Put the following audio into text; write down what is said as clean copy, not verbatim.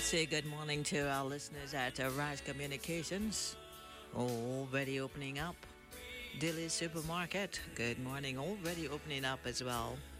Say good morning to our listeners at Rise Communications. Already opening up. Dilly Supermarket. Good morning. Already opening up as well.